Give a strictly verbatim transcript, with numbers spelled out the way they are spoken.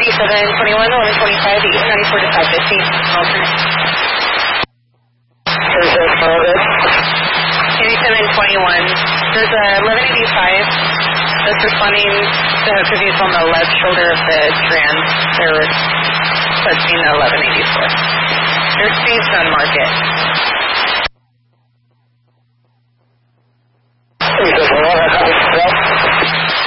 eighty-seven twenty-one, eleven twenty-five, eight ninety-four to five fifty. Alternate. eighty-seven twenty-one. There's a eleven eighty-five that's responding to because he's on the left shoulder of the Trans. They're requesting the eleven eighty-four. Their speed's on market.